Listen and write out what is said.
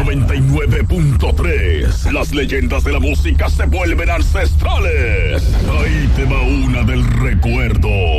99.3. Las leyendas de la música se vuelven ancestrales. Ahí te va una del recuerdo.